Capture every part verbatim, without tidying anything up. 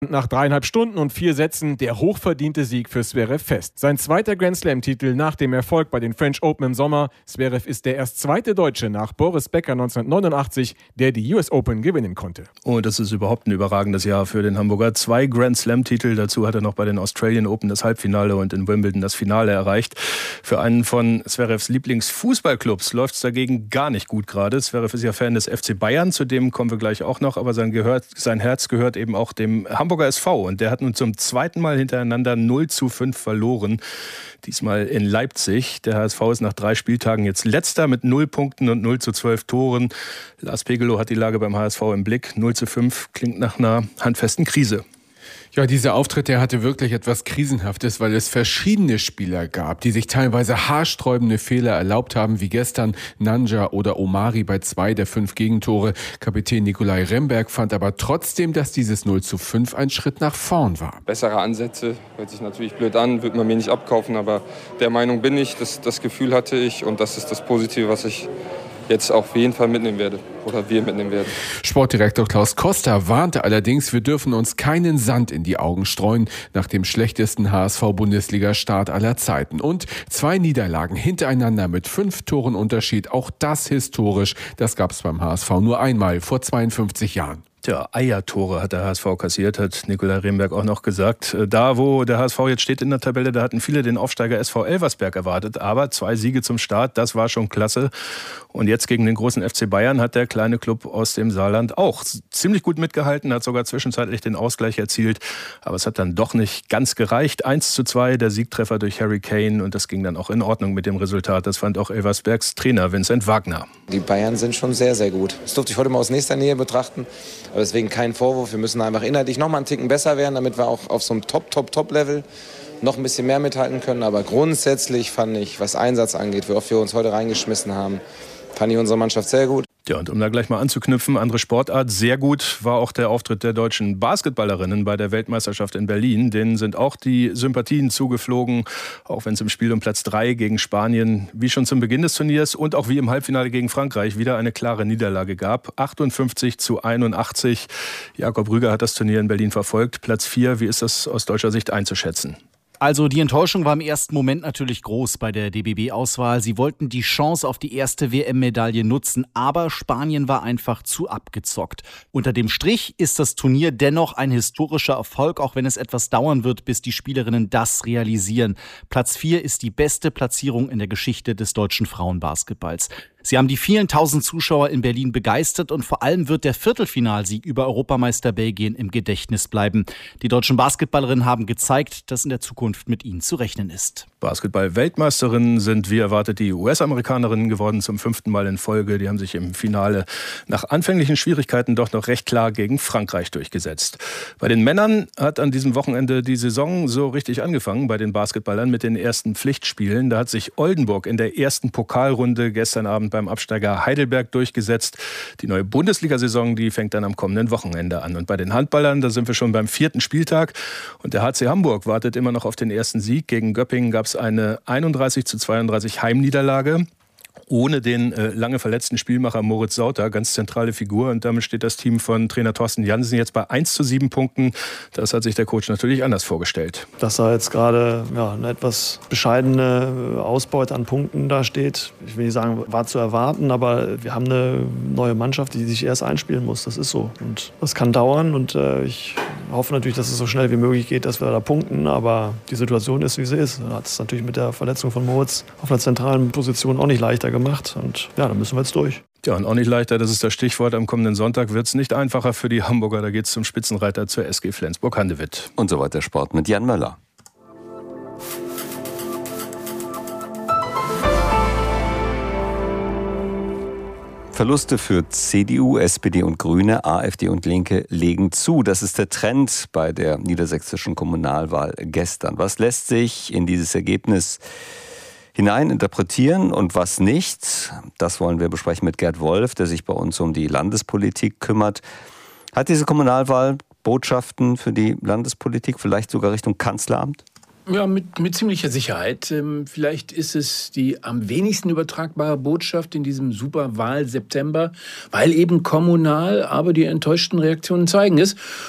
Nach dreieinhalb Stunden und vier Sätzen der hochverdiente Sieg für Zverev fest. Sein zweiter Grand-Slam-Titel nach dem Erfolg bei den French Open im Sommer. Zverev ist der erst zweite Deutsche nach Boris Becker neunzehnhundertneunundachtzig, der die U S Open gewinnen konnte. Oh, das ist überhaupt ein überragendes Jahr für den Hamburger. Zwei Grand-Slam-Titel, dazu hat er noch bei den Australian Open das Halbfinale und in Wimbledon das Finale erreicht. Für einen von Zverevs Lieblingsfußballclubs läuft es dagegen gar nicht gut gerade. Zverev ist ja Fan des F C Bayern, zu dem kommen wir gleich auch noch, aber sein, gehört, sein Herz gehört eben auch dem Hamburger Hamburger S V, und der hat nun zum zweiten Mal hintereinander null zu fünf verloren. Diesmal in Leipzig. Der H S V ist nach drei Spieltagen jetzt Letzter mit null Punkten und null zu zwölf Toren. Lars Pegelow hat die Lage beim H S V im Blick. null zu fünf klingt nach einer handfesten Krise. Ja, dieser Auftritt, der hatte wirklich etwas Krisenhaftes, weil es verschiedene Spieler gab, die sich teilweise haarsträubende Fehler erlaubt haben, wie gestern Nanja oder Omari bei zwei der fünf Gegentore. Kapitän Nikolai Remberg fand aber trotzdem, dass dieses null zu fünf ein Schritt nach vorn war. Bessere Ansätze, hört sich natürlich blöd an, wird man mir nicht abkaufen, aber der Meinung bin ich, das, das Gefühl hatte ich, und das ist das Positive, was ich jetzt auf jeden Fall mitnehmen werde oder wir mitnehmen werden. Sportdirektor Klaus Koster warnte allerdings, wir dürfen uns keinen Sand in die Augen streuen nach dem schlechtesten H S V-Bundesliga-Start aller Zeiten. Und zwei Niederlagen hintereinander mit fünf Toren Unterschied, auch das historisch, das gab es beim H S V nur einmal vor zweiundfünfzig Jahren. Tja, Eiertore hat der H S V kassiert, hat Nikolai Remberg auch noch gesagt. Da, wo der H S V jetzt steht in der Tabelle, da hatten viele den Aufsteiger S V Elversberg erwartet. Aber zwei Siege zum Start, das war schon klasse. Und jetzt gegen den großen F C Bayern hat der kleine Club aus dem Saarland auch ziemlich gut mitgehalten, hat sogar zwischenzeitlich den Ausgleich erzielt. Aber es hat dann doch nicht ganz gereicht. eins zu zwei, der Siegtreffer durch Harry Kane. Und das ging dann auch in Ordnung mit dem Resultat. Das fand auch Elversbergs Trainer Vincent Wagner. Die Bayern sind schon sehr, sehr gut. Das durfte ich heute mal aus nächster Nähe betrachten. Aber deswegen kein Vorwurf. Wir müssen einfach inhaltlich noch mal einen Ticken besser werden, damit wir auch auf so einem Top, Top, Top-Level noch ein bisschen mehr mithalten können. Aber grundsätzlich fand ich, was Einsatz angeht, wie oft wir uns heute reingeschmissen haben, fand ich unsere Mannschaft sehr gut. Ja, und um da gleich mal anzuknüpfen, andere Sportart, sehr gut war auch der Auftritt der deutschen Basketballerinnen bei der Weltmeisterschaft in Berlin. Denen sind auch die Sympathien zugeflogen, auch wenn es im Spiel um Platz drei gegen Spanien, wie schon zum Beginn des Turniers und auch wie im Halbfinale gegen Frankreich, wieder eine klare Niederlage gab. achtundfünfzig zu einundachtzig. Jakob Rüger hat das Turnier in Berlin verfolgt. Platz vier, wie ist das aus deutscher Sicht einzuschätzen? Also die Enttäuschung war im ersten Moment natürlich groß bei der D B B-Auswahl. Sie wollten die Chance auf die erste W M-Medaille nutzen, aber Spanien war einfach zu abgezockt. Unter dem Strich ist das Turnier dennoch ein historischer Erfolg, auch wenn es etwas dauern wird, bis die Spielerinnen das realisieren. Platz vier ist die beste Platzierung in der Geschichte des deutschen Frauenbasketballs. Sie haben die vielen tausend Zuschauer in Berlin begeistert und vor allem wird der Viertelfinalsieg über Europameister Belgien im Gedächtnis bleiben. Die deutschen Basketballerinnen haben gezeigt, dass in der Zukunft mit ihnen zu rechnen ist. Basketball-Weltmeisterinnen sind wie erwartet die U S-Amerikanerinnen geworden, zum fünften Mal in Folge. Die haben sich im Finale nach anfänglichen Schwierigkeiten doch noch recht klar gegen Frankreich durchgesetzt. Bei den Männern hat an diesem Wochenende die Saison so richtig angefangen, bei den Basketballern mit den ersten Pflichtspielen. Da hat sich Oldenburg in der ersten Pokalrunde gestern Abend beim Absteiger Heidelberg durchgesetzt. Die neue Bundesliga-Saison, die fängt dann am kommenden Wochenende an. Und bei den Handballern, da sind wir schon beim vierten Spieltag. Und der H C Hamburg wartet immer noch auf den ersten Sieg. Gegen Göppingen gab es eine einunddreißig zu zweiunddreißig Heimniederlage. Ohne den äh, lange verletzten Spielmacher Moritz Sauter, ganz zentrale Figur. Und damit steht das Team von Trainer Thorsten Jansen jetzt bei eins zu sieben Punkten. Das hat sich der Coach natürlich anders vorgestellt. Dass da jetzt gerade ja, eine etwas bescheidene Ausbeute an Punkten da steht, ich will nicht sagen, war zu erwarten, aber wir haben eine neue Mannschaft, die sich erst einspielen muss. Das ist so. Und das kann dauern. Und äh, ich hoffe natürlich, dass es so schnell wie möglich geht, dass wir da punkten. Aber die Situation ist, wie sie ist. Hat es natürlich mit der Verletzung von Moritz auf einer zentralen Position auch nicht leichter gemacht. Und ja, da müssen wir jetzt durch. Ja, und auch nicht leichter, das ist das Stichwort. Am kommenden Sonntag wird es nicht einfacher für die Hamburger. Da geht es zum Spitzenreiter zur S G Flensburg-Handewitt. Und so weiter Sport mit Jan Möller. Verluste für C D U, S P D und Grüne, AfD und Linke legen zu. Das ist der Trend bei der niedersächsischen Kommunalwahl gestern. Was lässt sich in dieses Ergebnis hinein interpretieren und was nicht? Das wollen wir besprechen mit Gerd Wolf, der sich bei uns um die Landespolitik kümmert. Hat diese Kommunalwahl Botschaften für die Landespolitik, vielleicht sogar Richtung Kanzleramt? Ja, mit, mit ziemlicher Sicherheit. Ähm, vielleicht ist es die am wenigsten übertragbare Botschaft in diesem Superwahl-September, weil eben kommunal, aber die enttäuschten Reaktionen zeigen es.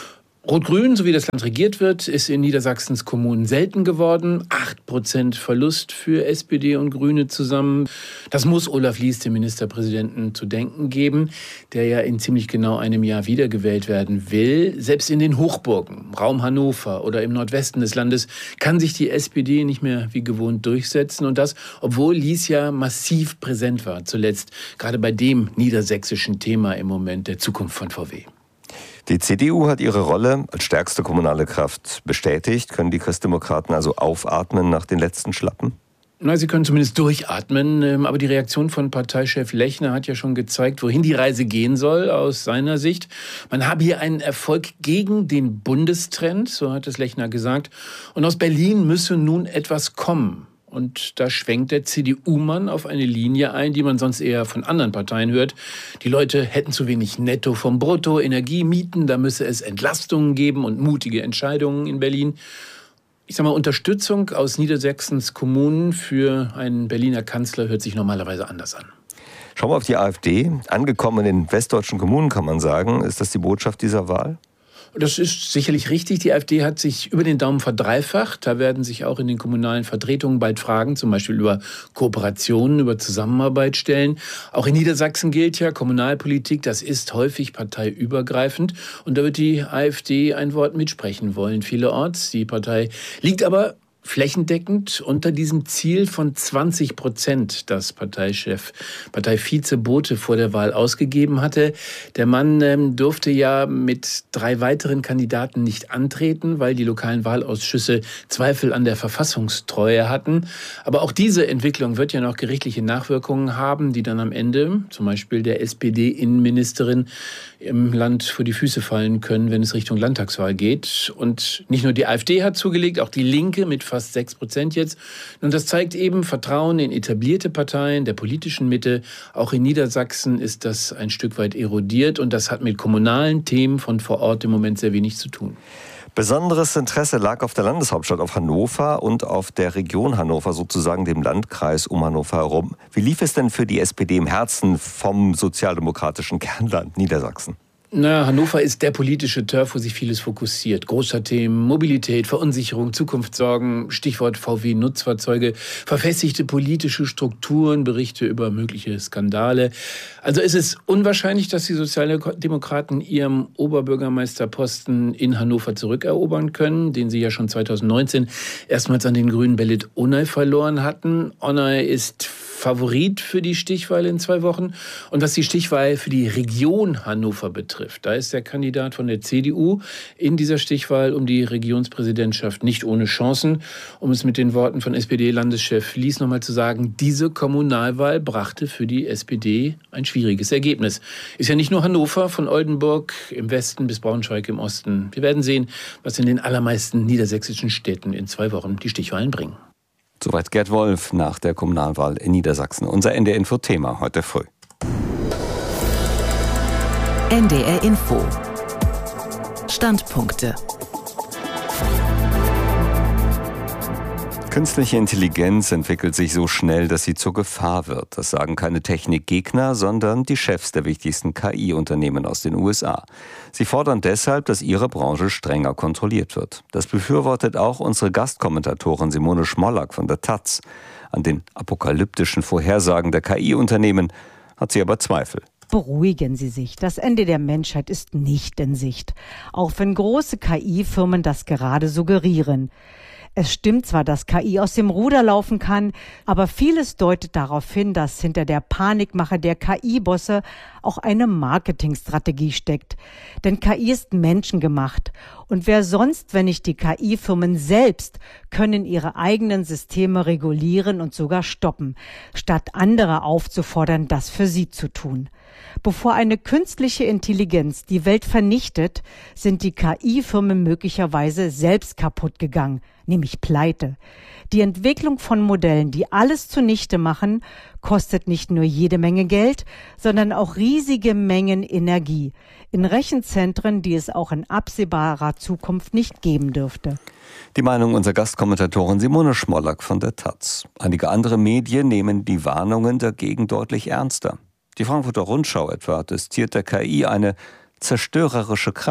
Rot-Grün, so wie das Land regiert wird, ist in Niedersachsens Kommunen selten geworden. acht Prozent Verlust für S P D und Grüne zusammen. Das muss Olaf Lies, dem Ministerpräsidenten, zu denken geben, der ja in ziemlich genau einem Jahr wiedergewählt werden will. Selbst in den Hochburgen, Raum Hannover oder im Nordwesten des Landes, kann sich die S P D nicht mehr wie gewohnt durchsetzen. Und das, obwohl Lies ja massiv präsent war, zuletzt gerade bei dem niedersächsischen Thema im Moment der Zukunft von V W. Die C D U hat ihre Rolle als stärkste kommunale Kraft bestätigt. Können die Christdemokraten also aufatmen nach den letzten Schlappen? Na, sie können zumindest durchatmen. Aber die Reaktion von Parteichef Lechner hat ja schon gezeigt, wohin die Reise gehen soll aus seiner Sicht. Man habe hier einen Erfolg gegen den Bundestrend, so hat es Lechner gesagt. Und aus Berlin müsse nun etwas kommen. Und da schwenkt der C D U-Mann auf eine Linie ein, die man sonst eher von anderen Parteien hört. Die Leute hätten zu wenig Netto vom Brutto, Energie, Mieten, da müsse es Entlastungen geben und mutige Entscheidungen in Berlin. Ich sag mal, Unterstützung aus Niedersachsens Kommunen für einen Berliner Kanzler hört sich normalerweise anders an. Schauen wir auf die AfD. Angekommen in den westdeutschen Kommunen, kann man sagen. Ist das die Botschaft dieser Wahl? Das ist sicherlich richtig. Die AfD hat sich über den Daumen verdreifacht. Da werden sich auch in den kommunalen Vertretungen bald Fragen, zum Beispiel über Kooperationen, über Zusammenarbeit stellen. Auch in Niedersachsen gilt ja, Kommunalpolitik, das ist häufig parteiübergreifend. Und da wird die AfD ein Wort mitsprechen wollen, vielerorts. Die Partei liegt aber flächendeckend unter diesem Ziel von zwanzig Prozent, das Parteichef, Parteivize Bote vor der Wahl ausgegeben hatte. Der Mann ähm, durfte ja mit drei weiteren Kandidaten nicht antreten, weil die lokalen Wahlausschüsse Zweifel an der Verfassungstreue hatten. Aber auch diese Entwicklung wird ja noch gerichtliche Nachwirkungen haben, die dann am Ende, zum Beispiel der S P D-Innenministerin, im Land vor die Füße fallen können, wenn es Richtung Landtagswahl geht. Und nicht nur die AfD hat zugelegt, auch die Linke mit fast sechs Prozent jetzt. Und das zeigt eben Vertrauen in etablierte Parteien der politischen Mitte. Auch in Niedersachsen ist das ein Stück weit erodiert. Und das hat mit kommunalen Themen von vor Ort im Moment sehr wenig zu tun. Besonderes Interesse lag auf der Landeshauptstadt, auf Hannover und auf der Region Hannover, sozusagen dem Landkreis um Hannover herum. Wie lief es denn für die S P D im Herzen vom sozialdemokratischen Kernland Niedersachsen? Na, Hannover ist der politische Turf, wo sich vieles fokussiert. Großer Themen, Mobilität, Verunsicherung, Zukunftssorgen, Stichwort V W-Nutzfahrzeuge, verfestigte politische Strukturen, Berichte über mögliche Skandale. Also ist es unwahrscheinlich, dass die Sozialdemokraten ihren Oberbürgermeisterposten in Hannover zurückerobern können, den sie ja schon zweitausendneunzehn erstmals an den Grünen Belit Onay verloren hatten. Onay ist Favorit für die Stichwahl in zwei Wochen. Und was die Stichwahl für die Region Hannover betrifft, da ist der Kandidat von der C D U in dieser Stichwahl um die Regionspräsidentschaft nicht ohne Chancen. Um es mit den Worten von S P D-Landeschef Lies nochmal zu sagen, diese Kommunalwahl brachte für die S P D ein schwieriges Ergebnis. Ist ja nicht nur Hannover, von Oldenburg im Westen bis Braunschweig im Osten. Wir werden sehen, was in den allermeisten niedersächsischen Städten in zwei Wochen die Stichwahlen bringen. Soweit Gerd Wolf nach der Kommunalwahl in Niedersachsen. Unser N D R-Info-Thema heute früh. N D R Info. Standpunkte. Künstliche Intelligenz entwickelt sich so schnell, dass sie zur Gefahr wird. Das sagen keine Technikgegner, sondern die Chefs der wichtigsten K I-Unternehmen aus den U S A. Sie fordern deshalb, dass ihre Branche strenger kontrolliert wird. Das befürwortet auch unsere Gastkommentatorin Simone Schmollack von der Taz. An den apokalyptischen Vorhersagen der K I-Unternehmen hat sie aber Zweifel. Beruhigen Sie sich, das Ende der Menschheit ist nicht in Sicht. Auch wenn große K I-Firmen das gerade suggerieren. Es stimmt zwar, dass K I aus dem Ruder laufen kann, aber vieles deutet darauf hin, dass hinter der Panikmache der K I-Bosse auch eine Marketingstrategie steckt. Denn K I ist menschengemacht. Und wer sonst, wenn nicht die K I-Firmen selbst, können ihre eigenen Systeme regulieren und sogar stoppen, statt andere aufzufordern, das für sie zu tun. Bevor eine künstliche Intelligenz die Welt vernichtet, sind die K I-Firmen möglicherweise selbst kaputt gegangen, nämlich pleite. Die Entwicklung von Modellen, die alles zunichte machen, kostet nicht nur jede Menge Geld, sondern auch riesige Mengen Energie in Rechenzentren, die es auch in absehbarer Zukunft nicht geben dürfte. Die Meinung unserer Gastkommentatorin Simone Schmollack von der Taz. Einige andere Medien nehmen die Warnungen dagegen deutlich ernster. Die Frankfurter Rundschau etwa attestiert der K I eine zerstörerische Kraft.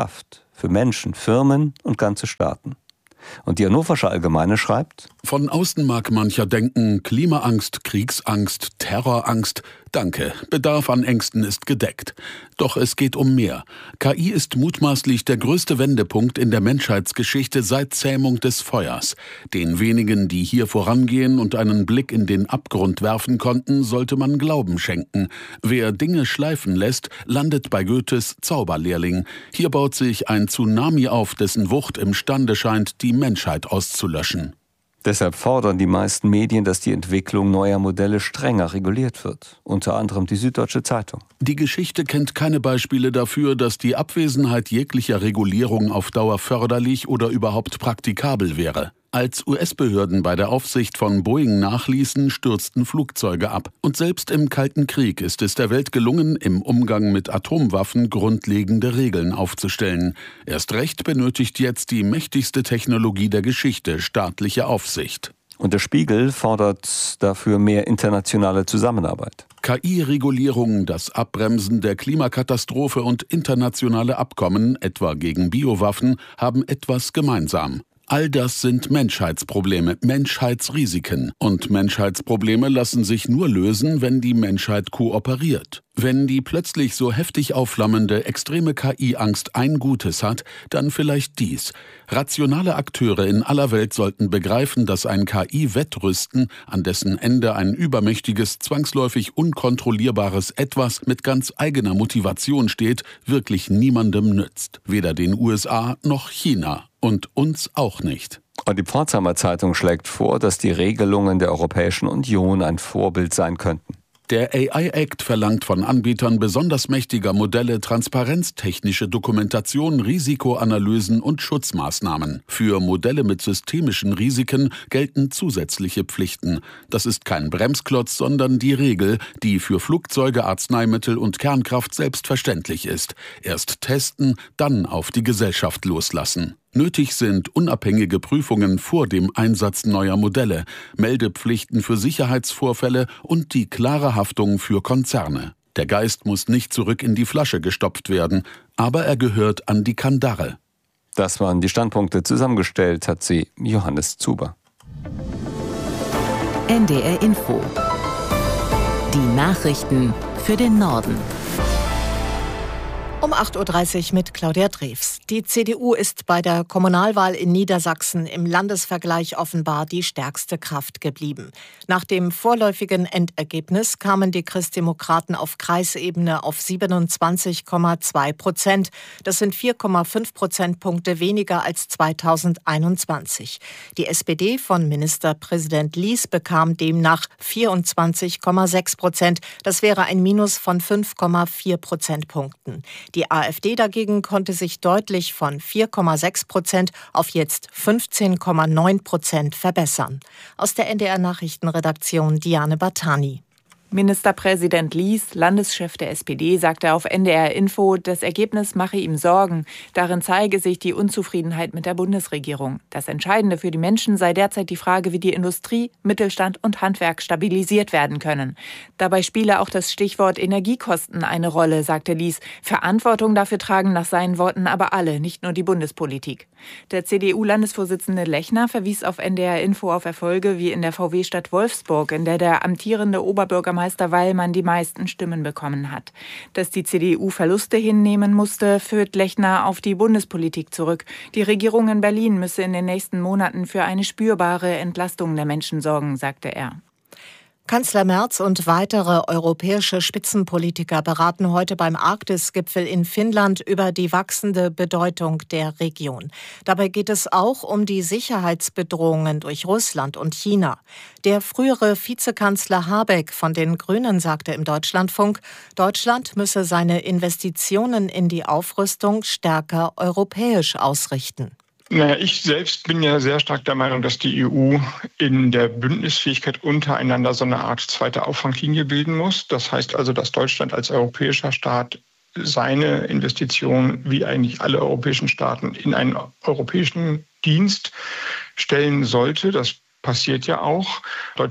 für Menschen, Firmen und ganze Staaten. Und die Hannoversche Allgemeine schreibt: Von außen mag mancher denken, Klimaangst, Kriegsangst, Terrorangst. Danke, Bedarf an Ängsten ist gedeckt. Doch es geht um mehr. K I ist mutmaßlich der größte Wendepunkt in der Menschheitsgeschichte seit Zähmung des Feuers. Den wenigen, die hier vorangehen und einen Blick in den Abgrund werfen konnten, sollte man Glauben schenken. Wer Dinge schleifen lässt, landet bei Goethes Zauberlehrling. Hier baut sich ein Tsunami auf, dessen Wucht imstande scheint, die Menschheit auszulöschen. Deshalb fordern die meisten Medien, dass die Entwicklung neuer Modelle strenger reguliert wird. Unter anderem die Süddeutsche Zeitung. Die Geschichte kennt keine Beispiele dafür, dass die Abwesenheit jeglicher Regulierung auf Dauer förderlich oder überhaupt praktikabel wäre. Als U S-Behörden bei der Aufsicht von Boeing nachließen, stürzten Flugzeuge ab. Und selbst im Kalten Krieg ist es der Welt gelungen, im Umgang mit Atomwaffen grundlegende Regeln aufzustellen. Erst recht benötigt jetzt die mächtigste Technologie der Geschichte staatliche Aufsicht. Und der Spiegel fordert dafür mehr internationale Zusammenarbeit. K I-Regulierung, das Abbremsen der Klimakatastrophe und internationale Abkommen, etwa gegen Biowaffen, haben etwas gemeinsam. All das sind Menschheitsprobleme, Menschheitsrisiken. Und Menschheitsprobleme lassen sich nur lösen, wenn die Menschheit kooperiert. Wenn die plötzlich so heftig aufflammende extreme K I-Angst ein Gutes hat, dann vielleicht dies. Rationale Akteure in aller Welt sollten begreifen, dass ein K I-Wettrüsten, an dessen Ende ein übermächtiges, zwangsläufig unkontrollierbares Etwas mit ganz eigener Motivation steht, wirklich niemandem nützt. Weder den U S A noch China. Und uns auch nicht. Und die Pforzheimer Zeitung schlägt vor, dass die Regelungen der Europäischen Union ein Vorbild sein könnten. Der A I-Act verlangt von Anbietern besonders mächtiger Modelle Transparenz, technische Dokumentation, Risikoanalysen und Schutzmaßnahmen. Für Modelle mit systemischen Risiken gelten zusätzliche Pflichten. Das ist kein Bremsklotz, sondern die Regel, die für Flugzeuge, Arzneimittel und Kernkraft selbstverständlich ist. Erst testen, dann auf die Gesellschaft loslassen. Nötig sind unabhängige Prüfungen vor dem Einsatz neuer Modelle, Meldepflichten für Sicherheitsvorfälle und die klare Haftung für Konzerne. Der Geist muss nicht zurück in die Flasche gestopft werden, aber er gehört an die Kandare. Das waren die Standpunkte. Zusammengestellt hat sie Johannes Zuber. N D R Info. Die Nachrichten für den Norden. Um acht Uhr dreißig mit Claudia Drews. Die C D U ist bei der Kommunalwahl in Niedersachsen im Landesvergleich offenbar die stärkste Kraft geblieben. Nach dem vorläufigen Endergebnis kamen die Christdemokraten auf Kreisebene auf siebenundzwanzig Komma zwei Prozent. Das sind vier Komma fünf Prozentpunkte weniger als zweitausendeinundzwanzig. Die S P D von Ministerpräsident Lies bekam demnach vierundzwanzig Komma sechs Prozent. Das wäre ein Minus von fünf Komma vier Prozentpunkten. Die AfD dagegen konnte sich deutlich von vier Komma sechs Prozent auf jetzt fünfzehn Komma neun Prozent verbessern. Aus der N D R-Nachrichtenredaktion Diane Bartani. Ministerpräsident Lies, Landeschef der S P D, sagte auf N D R Info, das Ergebnis mache ihm Sorgen. Darin zeige sich die Unzufriedenheit mit der Bundesregierung. Das Entscheidende für die Menschen sei derzeit die Frage, wie die Industrie, Mittelstand und Handwerk stabilisiert werden können. Dabei spiele auch das Stichwort Energiekosten eine Rolle, sagte Lies. Verantwortung dafür tragen nach seinen Worten aber alle, nicht nur die Bundespolitik. Der C D U-Landesvorsitzende Lechner verwies auf N D R Info auf Erfolge wie in der V W-Stadt Wolfsburg, in der der amtierende Oberbürgermeister Meister Wallmann die meisten Stimmen bekommen hat. Dass die C D U Verluste hinnehmen musste, führt Lechner auf die Bundespolitik zurück. Die Regierung in Berlin müsse in den nächsten Monaten für eine spürbare Entlastung der Menschen sorgen, sagte er. Kanzler Merz und weitere europäische Spitzenpolitiker beraten heute beim Arktis-Gipfel in Finnland über die wachsende Bedeutung der Region. Dabei geht es auch um die Sicherheitsbedrohungen durch Russland und China. Der frühere Vizekanzler Habeck von den Grünen sagte im Deutschlandfunk, Deutschland müsse seine Investitionen in die Aufrüstung stärker europäisch ausrichten. Naja, ich selbst bin ja sehr stark der Meinung, dass die E U in der Bündnisfähigkeit untereinander so eine Art zweite Auffanglinie bilden muss. Das heißt also, dass Deutschland als europäischer Staat seine Investitionen, wie eigentlich alle europäischen Staaten, in einen europäischen Dienst stellen sollte. Das passiert ja auch. Deutschland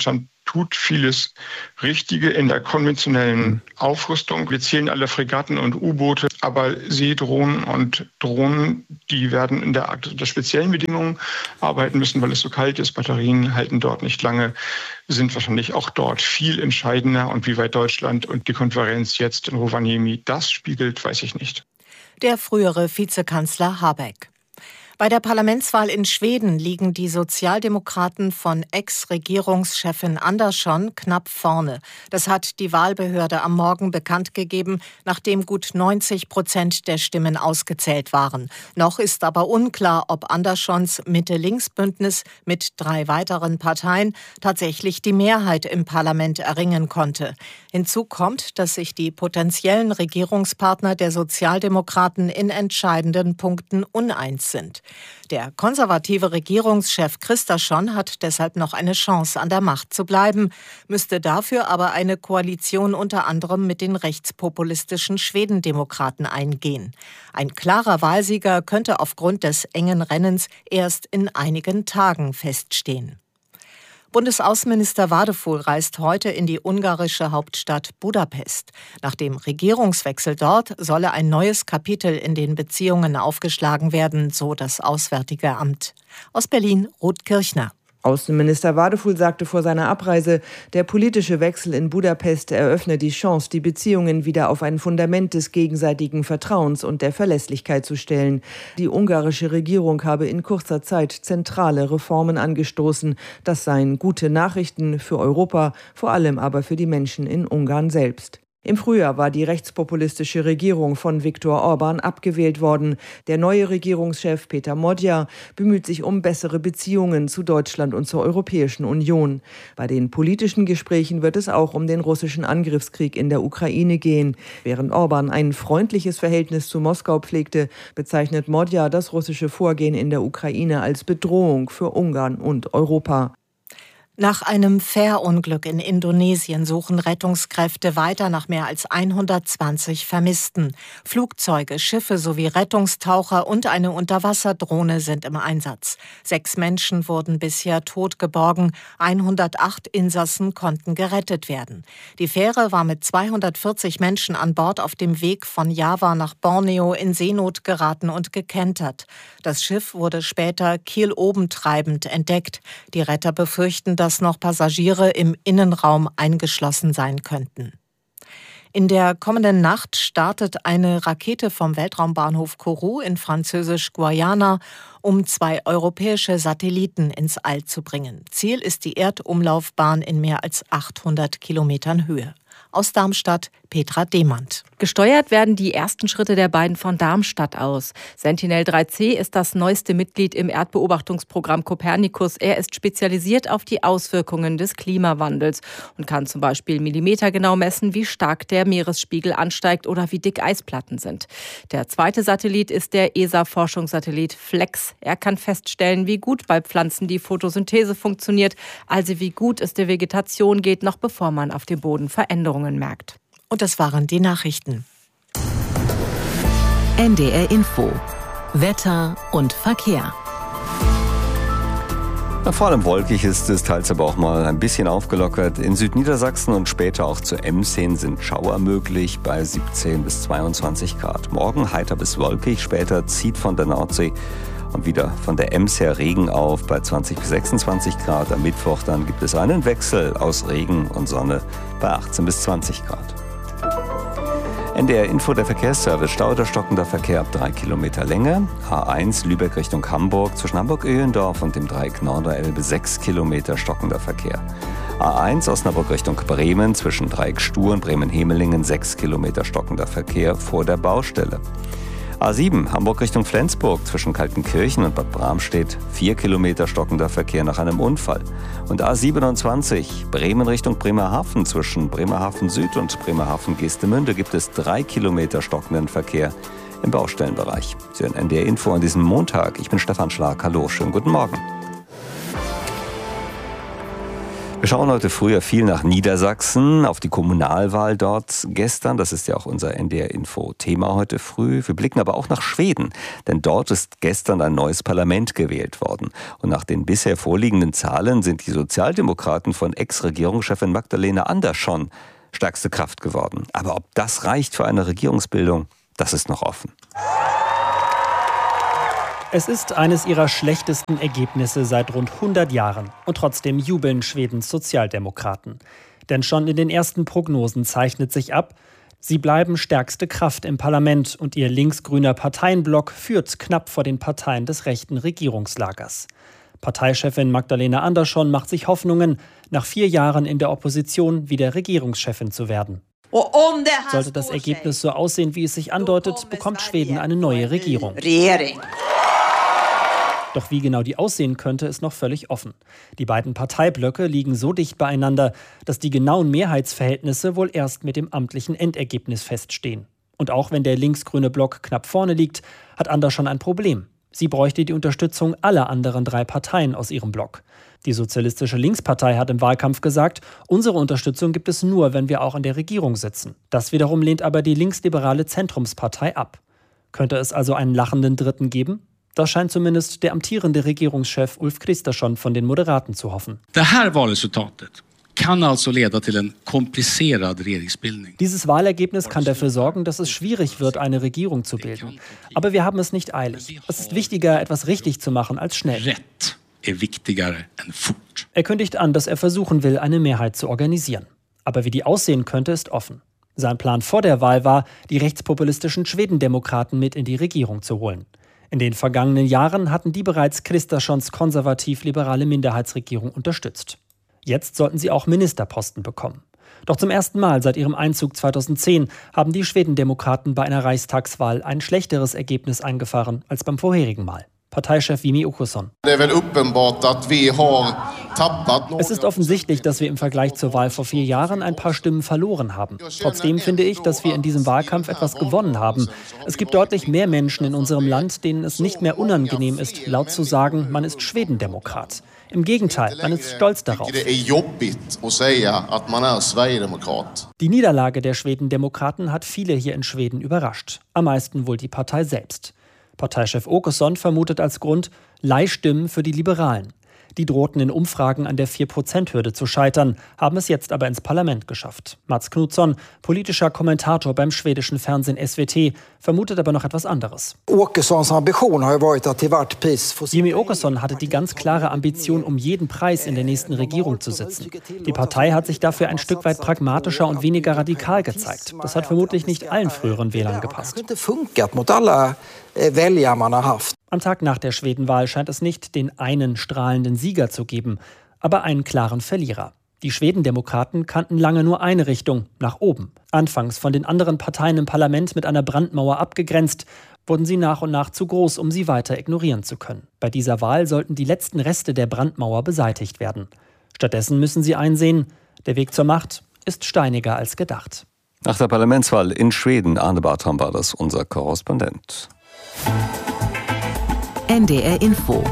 tut vieles Richtige in der konventionellen Aufrüstung. Wir zählen alle Fregatten und U-Boote, aber Seedrohnen und Drohnen, die werden in der Arktis unter speziellen Bedingungen arbeiten müssen, weil es so kalt ist. Batterien halten dort nicht lange, sind wahrscheinlich auch dort viel entscheidender. Und wie weit Deutschland und die Konferenz jetzt in Rovaniemi das spiegelt, weiß ich nicht. Der frühere Vizekanzler Habeck. Bei der Parlamentswahl in Schweden liegen die Sozialdemokraten von Ex-Regierungschefin Andersson knapp vorne. Das hat die Wahlbehörde am Morgen bekannt gegeben, nachdem gut neunzig Prozent der Stimmen ausgezählt waren. Noch ist aber unklar, ob Anderssons Mitte-Links-Bündnis mit drei weiteren Parteien tatsächlich die Mehrheit im Parlament erringen konnte. Hinzu kommt, dass sich die potenziellen Regierungspartner der Sozialdemokraten in entscheidenden Punkten uneins sind. Der konservative Regierungschef Kristersson hat deshalb noch eine Chance, an der Macht zu bleiben, müsste dafür aber eine Koalition unter anderem mit den rechtspopulistischen Schwedendemokraten eingehen. Ein klarer Wahlsieger könnte aufgrund des engen Rennens erst in einigen Tagen feststehen. Bundesaußenminister Wadefuhl reist heute in die ungarische Hauptstadt Budapest. Nach dem Regierungswechsel dort solle ein neues Kapitel in den Beziehungen aufgeschlagen werden, so das Auswärtige Amt. Aus Berlin, Ruth Kirchner. Außenminister Wadefuhl sagte vor seiner Abreise, der politische Wechsel in Budapest eröffne die Chance, die Beziehungen wieder auf ein Fundament des gegenseitigen Vertrauens und der Verlässlichkeit zu stellen. Die ungarische Regierung habe in kurzer Zeit zentrale Reformen angestoßen. Das seien gute Nachrichten für Europa, vor allem aber für die Menschen in Ungarn selbst. Im Frühjahr war die rechtspopulistische Regierung von Viktor Orban abgewählt worden. Der neue Regierungschef Peter Magyar bemüht sich um bessere Beziehungen zu Deutschland und zur Europäischen Union. Bei den politischen Gesprächen wird es auch um den russischen Angriffskrieg in der Ukraine gehen. Während Orban ein freundliches Verhältnis zu Moskau pflegte, bezeichnet Magyar das russische Vorgehen in der Ukraine als Bedrohung für Ungarn und Europa. Nach einem Fährunglück in Indonesien suchen Rettungskräfte weiter nach mehr als hundertzwanzig Vermissten. Flugzeuge, Schiffe sowie Rettungstaucher und eine Unterwasserdrohne sind im Einsatz. Sechs Menschen wurden bisher tot geborgen, hundertacht Insassen konnten gerettet werden. Die Fähre war mit zweihundertvierzig Menschen an Bord auf dem Weg von Java nach Borneo in Seenot geraten und gekentert. Das Schiff wurde später kieloben treibend entdeckt. Die Retter befürchten, dass noch Passagiere im Innenraum eingeschlossen sein könnten. In der kommenden Nacht startet eine Rakete vom Weltraumbahnhof Kourou in Französisch-Guayana, um zwei europäische Satelliten ins All zu bringen. Ziel ist die Erdumlaufbahn in mehr als achthundert Kilometern Höhe. Aus Darmstadt, Petra Demand. Gesteuert werden die ersten Schritte der beiden von Darmstadt aus. Sentinel drei C ist das neueste Mitglied im Erdbeobachtungsprogramm Copernicus. Er ist spezialisiert auf die Auswirkungen des Klimawandels und kann zum Beispiel millimetergenau messen, wie stark der Meeresspiegel ansteigt oder wie dick Eisplatten sind. Der zweite Satellit ist der E S A-Forschungssatellit FLEX. Er kann feststellen, wie gut bei Pflanzen die Photosynthese funktioniert, also wie gut es der Vegetation geht, noch bevor man auf dem Boden Veränderungen merkt. Und das waren die Nachrichten. N D R Info. Wetter und Verkehr. Na, vor allem wolkig ist es, teils aber auch mal ein bisschen aufgelockert. In Südniedersachsen und später auch zur Ems hin sind Schauer möglich bei siebzehn bis zweiundzwanzig Grad. Morgen heiter bis wolkig, später zieht von der Nordsee und wieder von der Ems her Regen auf bei zwanzig bis sechsundzwanzig Grad. Am Mittwoch dann gibt es einen Wechsel aus Regen und Sonne bei achtzehn bis zwanzig Grad. N D R Info, der Verkehrsservice. Stau oder stockender Verkehr ab drei Kilometer Länge. A eins Lübeck Richtung Hamburg zwischen Hamburg-Öhlendorf und dem Dreieck Norderelbe sechs Kilometer stockender Verkehr. A eins Osnabrück Richtung Bremen zwischen Dreieck Stur und Bremen-Hemelingen sechs Kilometer stockender Verkehr vor der Baustelle. A sieben Hamburg Richtung Flensburg zwischen Kaltenkirchen und Bad Bramstedt vier Kilometer stockender Verkehr nach einem Unfall. Und A siebenundzwanzig Bremen Richtung Bremerhaven zwischen Bremerhaven Süd und Bremerhaven Geestemünde gibt es drei Kilometer stockenden Verkehr im Baustellenbereich. Sie hören N D R Info an diesem Montag. Ich bin Stefan Schlag. Hallo, schönen guten Morgen. Wir schauen heute früh viel nach Niedersachsen, auf die Kommunalwahl dort gestern. Das ist ja auch unser N D R-Info-Thema heute früh. Wir blicken aber auch nach Schweden, denn dort ist gestern ein neues Parlament gewählt worden. Und nach den bisher vorliegenden Zahlen sind die Sozialdemokraten von Ex-Regierungschefin Magdalena Andersson stärkste Kraft geworden. Aber ob das reicht für eine Regierungsbildung, das ist noch offen. Es ist eines ihrer schlechtesten Ergebnisse seit rund hundert Jahren. Und trotzdem jubeln Schwedens Sozialdemokraten. Denn schon in den ersten Prognosen zeichnet sich ab, sie bleiben stärkste Kraft im Parlament und ihr linksgrüner Parteienblock führt knapp vor den Parteien des rechten Regierungslagers. Parteichefin Magdalena Andersson macht sich Hoffnungen, nach vier Jahren in der Opposition wieder Regierungschefin zu werden. Sollte das Ergebnis so aussehen, wie es sich andeutet, bekommt Schweden eine neue Regierung. Doch wie genau die aussehen könnte, ist noch völlig offen. Die beiden Parteiblöcke liegen so dicht beieinander, dass die genauen Mehrheitsverhältnisse wohl erst mit dem amtlichen Endergebnis feststehen. Und auch wenn der linksgrüne Block knapp vorne liegt, hat Andersson ein Problem. Sie bräuchte die Unterstützung aller anderen drei Parteien aus ihrem Block. Die Sozialistische Linkspartei hat im Wahlkampf gesagt, unsere Unterstützung gibt es nur, wenn wir auch in der Regierung sitzen. Das wiederum lehnt aber die linksliberale Zentrumspartei ab. Könnte es also einen lachenden Dritten geben? Das scheint zumindest der amtierende Regierungschef Ulf Kristersson von den Moderaten zu hoffen. Det här valresultatet kan alltså leda till en komplicerad regeringsbildning. Dieses Wahlergebnis kann dafür sorgen, dass es schwierig wird, eine Regierung zu bilden. Aber wir haben es nicht eilig. Es ist wichtiger, etwas richtig zu machen, als schnell. Rätt är viktigare än fort. Er kündigt an, dass er versuchen will, eine Mehrheit zu organisieren. Aber wie die aussehen könnte, ist offen. Sein Plan vor der Wahl war, die rechtspopulistischen Schwedendemokraten mit in die Regierung zu holen. In den vergangenen Jahren hatten die bereits Kristerssons konservativ-liberale Minderheitsregierung unterstützt. Jetzt sollten sie auch Ministerposten bekommen. Doch zum ersten Mal seit ihrem Einzug zweitausendzehn haben die Schwedendemokraten bei einer Reichstagswahl ein schlechteres Ergebnis eingefahren als beim vorherigen Mal. Parteichef Jimmie Åkesson. Es ist offensichtlich, dass wir im Vergleich zur Wahl vor vier Jahren ein paar Stimmen verloren haben. Trotzdem finde ich, dass wir in diesem Wahlkampf etwas gewonnen haben. Es gibt deutlich mehr Menschen in unserem Land, denen es nicht mehr unangenehm ist, laut zu sagen, man ist Schwedendemokrat. Im Gegenteil, man ist stolz darauf. Die Niederlage der Schwedendemokraten hat viele hier in Schweden überrascht. Am meisten wohl die Partei selbst. Parteichef Åkesson vermutet als Grund Leihstimmen für die Liberalen. Die drohten in Umfragen an der vier Prozent Hürde zu scheitern, haben es jetzt aber ins Parlament geschafft. Mats Knutsson, politischer Kommentator beim schwedischen Fernsehen S V T, vermutet aber noch etwas anderes. Jimmie Åkesson hatte die ganz klare Ambition, um jeden Preis in der nächsten Regierung zu sitzen. Die Partei hat sich dafür ein Stück weit pragmatischer und weniger radikal gezeigt. Das hat vermutlich nicht allen früheren Wählern gepasst. Am Tag nach der Schwedenwahl scheint es nicht den einen strahlenden Sieger zu geben, aber einen klaren Verlierer. Die Schwedendemokraten kannten lange nur eine Richtung, nach oben. Anfangs von den anderen Parteien im Parlament mit einer Brandmauer abgegrenzt, wurden sie nach und nach zu groß, um sie weiter ignorieren zu können. Bei dieser Wahl sollten die letzten Reste der Brandmauer beseitigt werden. Stattdessen müssen sie einsehen, der Weg zur Macht ist steiniger als gedacht. Nach der Parlamentswahl in Schweden, Arne Bartram war das unser Korrespondent. N D R Info.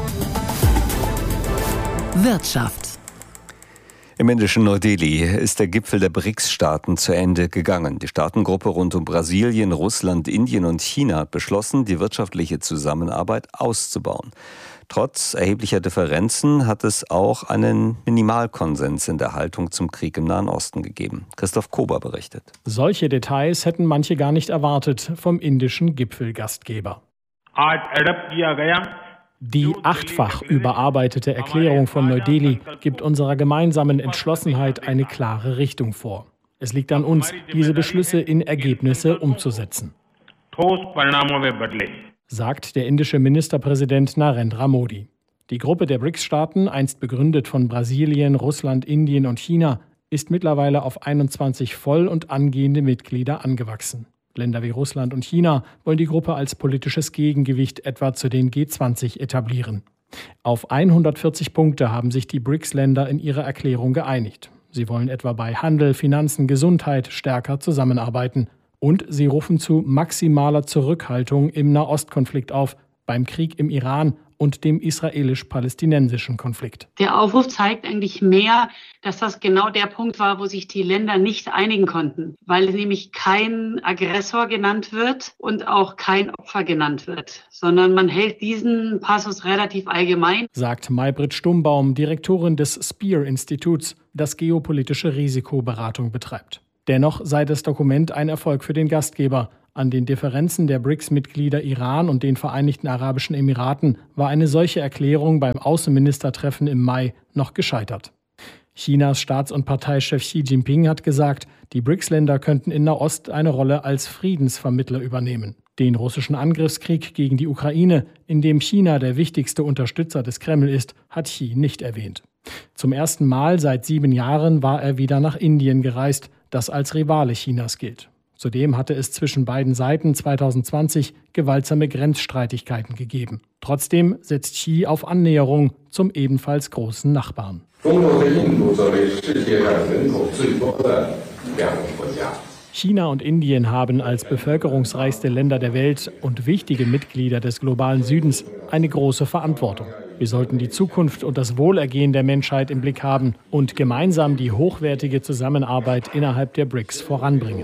Wirtschaft. Im indischen Neu-Delhi ist der Gipfel der B R I C S-Staaten zu Ende gegangen. Die Staatengruppe rund um Brasilien, Russland, Indien und China hat beschlossen, die wirtschaftliche Zusammenarbeit auszubauen. Trotz erheblicher Differenzen hat es auch einen Minimalkonsens in der Haltung zum Krieg im Nahen Osten gegeben. Christoph Kober berichtet. Solche Details hätten manche gar nicht erwartet vom indischen Gipfelgastgeber. Die achtfach überarbeitete Erklärung von Neu-Delhi gibt unserer gemeinsamen Entschlossenheit eine klare Richtung vor. Es liegt an uns, diese Beschlüsse in Ergebnisse umzusetzen, sagt der indische Ministerpräsident Narendra Modi. Die Gruppe der B R I C S-Staaten, einst begründet von Brasilien, Russland, Indien und China, ist mittlerweile auf einundzwanzig voll- und angehende Mitglieder angewachsen. Länder wie Russland und China wollen die Gruppe als politisches Gegengewicht etwa zu den G zwanzig etablieren. Auf hundertvierzig Punkte haben sich die B R I C S-Länder in ihrer Erklärung geeinigt. Sie wollen etwa bei Handel, Finanzen, Gesundheit stärker zusammenarbeiten. Und sie rufen zu maximaler Zurückhaltung im Nahostkonflikt auf, beim Krieg im Iran und dem israelisch-palästinensischen Konflikt. Der Aufruf zeigt eigentlich mehr, dass das genau der Punkt war, wo sich die Länder nicht einigen konnten, weil nämlich kein Aggressor genannt wird und auch kein Opfer genannt wird, sondern man hält diesen Passus relativ allgemein. Sagt Maybrit Stumbaum, Direktorin des Spear-Instituts, das geopolitische Risikoberatung betreibt. Dennoch sei das Dokument ein Erfolg für den Gastgeber. An den Differenzen der B R I C S-Mitglieder Iran und den Vereinigten Arabischen Emiraten war eine solche Erklärung beim Außenministertreffen im Mai noch gescheitert. Chinas Staats- und Parteichef Xi Jinping hat gesagt, die B R I C S-Länder könnten in Nahost eine Rolle als Friedensvermittler übernehmen. Den russischen Angriffskrieg gegen die Ukraine, in dem China der wichtigste Unterstützer des Kreml ist, hat Xi nicht erwähnt. Zum ersten Mal seit sieben Jahren war er wieder nach Indien gereist, das als Rivale Chinas gilt. Zudem hatte es zwischen beiden Seiten zwanzig zwanzig gewaltsame Grenzstreitigkeiten gegeben. Trotzdem setzt Xi auf Annäherung zum ebenfalls großen Nachbarn. China und Indien haben als bevölkerungsreichste Länder der Welt und wichtige Mitglieder des globalen Südens eine große Verantwortung. Wir sollten die Zukunft und das Wohlergehen der Menschheit im Blick haben und gemeinsam die hochwertige Zusammenarbeit innerhalb der B R I C S voranbringen.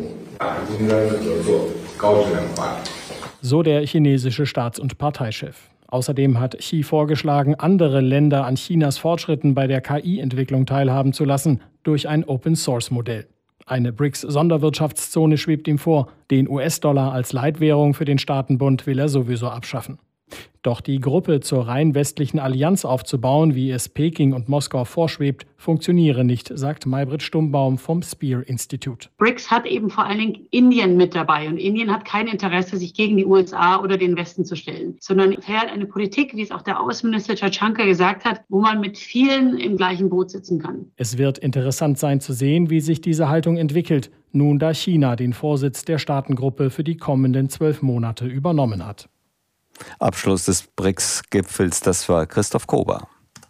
So der chinesische Staats- und Parteichef. Außerdem hat Xi vorgeschlagen, andere Länder an Chinas Fortschritten bei der K I-Entwicklung teilhaben zu lassen durch ein Open-Source-Modell. Eine B R I C S-Sonderwirtschaftszone schwebt ihm vor. Den U S-Dollar als Leitwährung für den Staatenbund will er sowieso abschaffen. Doch die Gruppe zur rein westlichen Allianz aufzubauen, wie es Peking und Moskau vorschwebt, funktioniere nicht, sagt Maybrit Stumbaum vom Spear-Institut. B R I C S hat eben vor allen Dingen Indien mit dabei und Indien hat kein Interesse, sich gegen die U S A oder den Westen zu stellen, sondern fährt eine Politik, wie es auch der Außenminister Jaishankar gesagt hat, wo man mit vielen im gleichen Boot sitzen kann. Es wird interessant sein zu sehen, wie sich diese Haltung entwickelt, nun da China den Vorsitz der Staatengruppe für die kommenden zwölf Monate übernommen hat. Abschluss des B R I C S-Gipfels, das war Christoph Kober.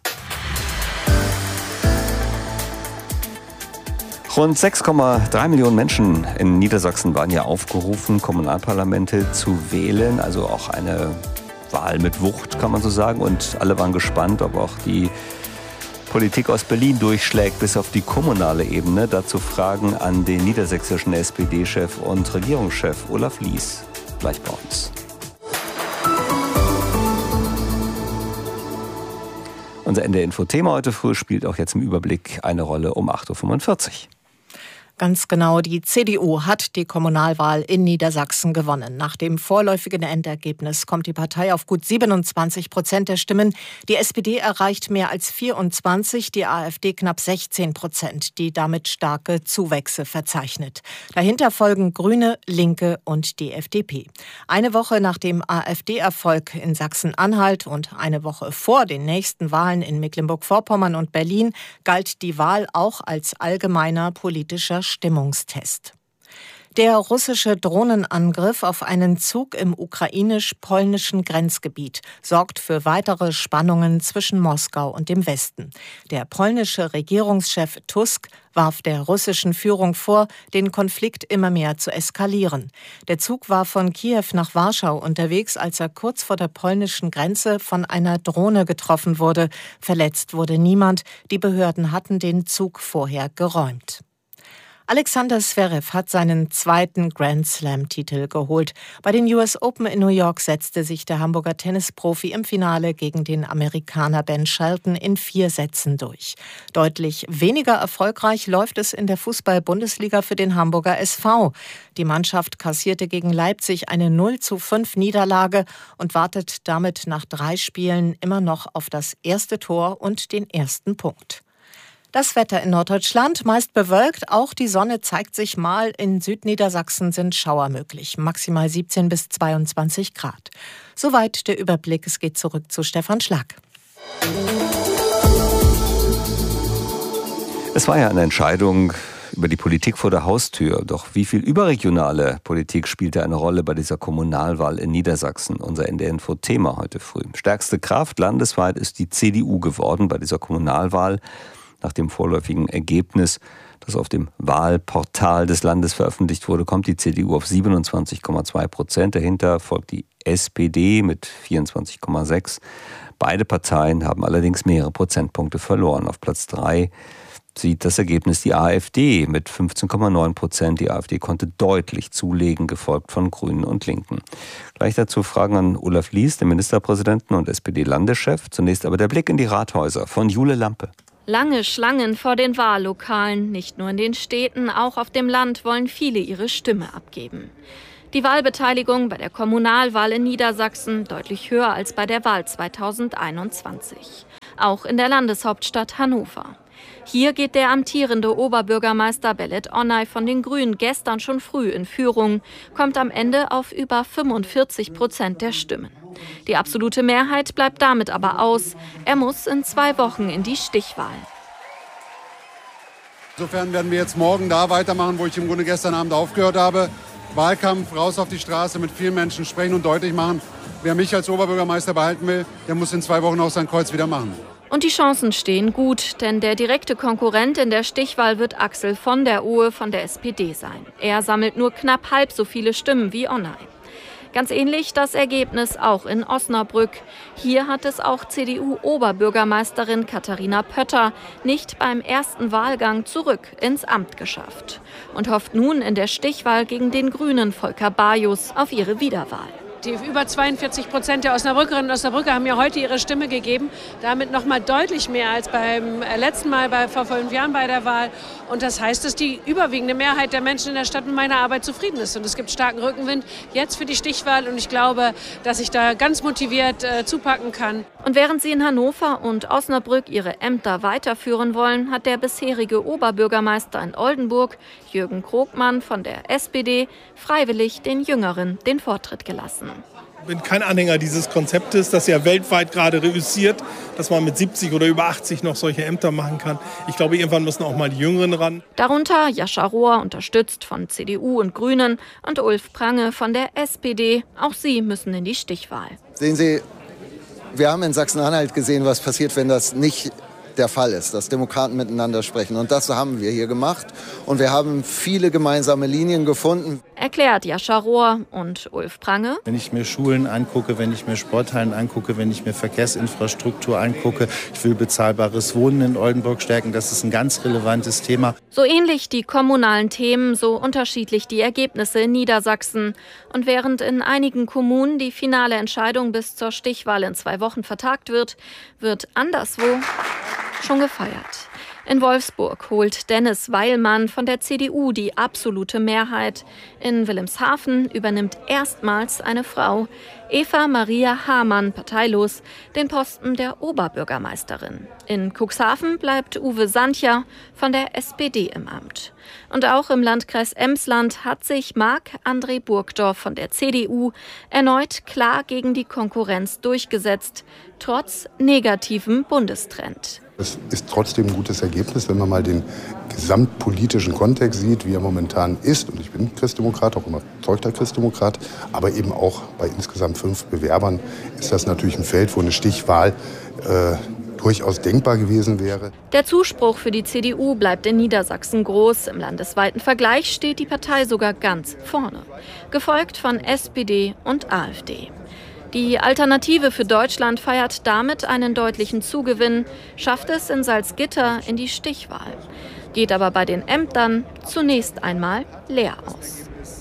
Rund sechs Komma drei Millionen Menschen in Niedersachsen waren ja aufgerufen, Kommunalparlamente zu wählen, also auch eine Wahl mit Wucht, kann man so sagen. Und alle waren gespannt, ob auch die Politik aus Berlin durchschlägt bis auf die kommunale Ebene. Dazu Fragen an den niedersächsischen S P D-Chef und Regierungschef Olaf Lies. Gleich bei uns. Unser N D R-Info-Thema heute früh spielt auch jetzt im Überblick eine Rolle um acht Uhr fünfundvierzig. Ganz genau, die C D U hat die Kommunalwahl in Niedersachsen gewonnen. Nach dem vorläufigen Endergebnis kommt die Partei auf gut siebenundzwanzig Prozent der Stimmen. Die S P D erreicht mehr als vierundzwanzig, die AfD knapp sechzehn Prozent, die damit starke Zuwächse verzeichnet. Dahinter folgen Grüne, Linke und die F D P. Eine Woche nach dem AfD-Erfolg in Sachsen-Anhalt und eine Woche vor den nächsten Wahlen in Mecklenburg-Vorpommern und Berlin galt die Wahl auch als allgemeiner politischer Stimmungstest. Der russische Drohnenangriff auf einen Zug im ukrainisch-polnischen Grenzgebiet sorgt für weitere Spannungen zwischen Moskau und dem Westen. Der polnische Regierungschef Tusk warf der russischen Führung vor, den Konflikt immer mehr zu eskalieren. Der Zug war von Kiew nach Warschau unterwegs, als er kurz vor der polnischen Grenze von einer Drohne getroffen wurde. Verletzt wurde niemand. Die Behörden hatten den Zug vorher geräumt. Alexander Zverev hat seinen zweiten Grand-Slam-Titel geholt. Bei den U S Open in New York setzte sich der Hamburger Tennisprofi im Finale gegen den Amerikaner Ben Shelton in vier Sätzen durch. Deutlich weniger erfolgreich läuft es in der Fußball-Bundesliga für den Hamburger S V. Die Mannschaft kassierte gegen Leipzig eine null zu fünf Niederlage und wartet damit nach drei Spielen immer noch auf das erste Tor und den ersten Punkt. Das Wetter in Norddeutschland meist bewölkt, auch die Sonne zeigt sich mal. In Südniedersachsen sind Schauer möglich, maximal siebzehn bis zweiundzwanzig Grad. Soweit der Überblick, es geht zurück zu Stefan Schlag. Es war ja eine Entscheidung über die Politik vor der Haustür. Doch wie viel überregionale Politik spielte eine Rolle bei dieser Kommunalwahl in Niedersachsen? Unser N D R-Info-Thema heute früh. Stärkste Kraft landesweit ist die C D U geworden bei dieser Kommunalwahl. Nach dem vorläufigen Ergebnis, das auf dem Wahlportal des Landes veröffentlicht wurde, kommt die C D U auf siebenundzwanzig Komma zwei Prozent. Dahinter folgt die S P D mit vierundzwanzig Komma sechs. Beide Parteien haben allerdings mehrere Prozentpunkte verloren. Auf Platz drei sieht das Ergebnis die AfD mit fünfzehn Komma neun Prozent. Die AfD konnte deutlich zulegen, gefolgt von Grünen und Linken. Gleich dazu Fragen an Olaf Lies, den Ministerpräsidenten und S P D-Landeschef. Zunächst aber der Blick in die Rathäuser von Jule Lampe. Lange Schlangen vor den Wahllokalen, nicht nur in den Städten, auch auf dem Land wollen viele ihre Stimme abgeben. Die Wahlbeteiligung bei der Kommunalwahl in Niedersachsen deutlich höher als bei der Wahl zweitausendeinundzwanzig. Auch in der Landeshauptstadt Hannover. Hier geht der amtierende Oberbürgermeister Belet Onay von den Grünen gestern schon früh in Führung, kommt am Ende auf über fünfundvierzig Prozent der Stimmen. Die absolute Mehrheit bleibt damit aber aus. Er muss in zwei Wochen in die Stichwahl. Insofern werden wir jetzt morgen da weitermachen, wo ich im Grunde gestern Abend aufgehört habe. Wahlkampf, raus auf die Straße, mit vielen Menschen sprechen und deutlich machen, wer mich als Oberbürgermeister behalten will, der muss in zwei Wochen auch sein Kreuz wieder machen. Und die Chancen stehen gut, denn der direkte Konkurrent in der Stichwahl wird Axel von der Ohe von der S P D sein. Er sammelt nur knapp halb so viele Stimmen wie Onay. Ganz ähnlich das Ergebnis auch in Osnabrück. Hier hat es auch C D U-Oberbürgermeisterin Katharina Pötter nicht beim ersten Wahlgang zurück ins Amt geschafft und hofft nun in der Stichwahl gegen den Grünen Volker Bajus auf ihre Wiederwahl. Die über zweiundvierzig Prozent der Osnabrückerinnen und Osnabrücker haben mir heute ihre Stimme gegeben. Damit noch mal deutlich mehr als beim letzten Mal, bei, vor fünf Jahren bei der Wahl. Und das heißt, dass die überwiegende Mehrheit der Menschen in der Stadt mit meiner Arbeit zufrieden ist. Und es gibt starken Rückenwind jetzt für die Stichwahl. Und ich glaube, dass ich da ganz motiviert äh, zupacken kann. Und während sie in Hannover und Osnabrück ihre Ämter weiterführen wollen, hat der bisherige Oberbürgermeister in Oldenburg, Jürgen Krogmann von der S P D, freiwillig den Jüngeren den Vortritt gelassen. Ich bin kein Anhänger dieses Konzeptes, das ja weltweit gerade reüssiert, dass man mit siebzig oder über achtzig noch solche Ämter machen kann. Ich glaube, irgendwann müssen auch mal die Jüngeren ran. Darunter Jascha Rohr, unterstützt von C D U und Grünen, und Ulf Prange von der S P D. Auch sie müssen in die Stichwahl. Sehen Sie, wir haben in Sachsen-Anhalt gesehen, was passiert, wenn das nicht der Fall ist, dass Demokraten miteinander sprechen. Und das haben wir hier gemacht. Und wir haben viele gemeinsame Linien gefunden. Erklärt Jascha Rohr. Und Ulf Prange: Wenn ich mir Schulen angucke, wenn ich mir Sporthallen angucke, wenn ich mir Verkehrsinfrastruktur angucke, ich will bezahlbares Wohnen in Oldenburg stärken, das ist ein ganz relevantes Thema. So ähnlich die kommunalen Themen, so unterschiedlich die Ergebnisse in Niedersachsen. Und während in einigen Kommunen die finale Entscheidung bis zur Stichwahl in zwei Wochen vertagt wird, wird anderswo schon gefeiert. In Wolfsburg holt Dennis Weilmann von der C D U die absolute Mehrheit. In Wilhelmshaven übernimmt erstmals eine Frau, Eva Maria Hamann, parteilos, den Posten der Oberbürgermeisterin. In Cuxhaven bleibt Uwe Sancher von der S P D im Amt. Und auch im Landkreis Emsland hat sich Marc-André Burgdorf von der C D U erneut klar gegen die Konkurrenz durchgesetzt, trotz negativem Bundestrend. Es ist trotzdem ein gutes Ergebnis, wenn man mal den gesamtpolitischen Kontext sieht, wie er momentan ist. Und ich bin Christdemokrat, auch überzeugter Christdemokrat. Aber eben auch bei insgesamt fünf Bewerbern ist das natürlich ein Feld, wo eine Stichwahl äh, durchaus denkbar gewesen wäre. Der Zuspruch für die C D U bleibt in Niedersachsen groß. Im landesweiten Vergleich steht die Partei sogar ganz vorne, gefolgt von S P D und AfD. Die Alternative für Deutschland feiert damit einen deutlichen Zugewinn, schafft es in Salzgitter in die Stichwahl, geht aber bei den Ämtern zunächst einmal leer aus.